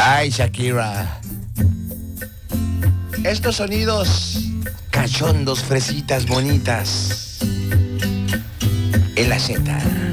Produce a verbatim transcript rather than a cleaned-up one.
Ay, Shakira. Estos sonidos cachondos, fresitas bonitas. En la Z.